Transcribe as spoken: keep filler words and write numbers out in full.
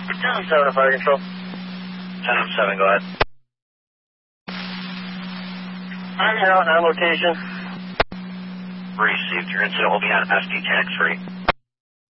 ten oh seven, fire control. ten oh seven, go ahead. I'm here on that location. Received. Your incident will be on S D tax free.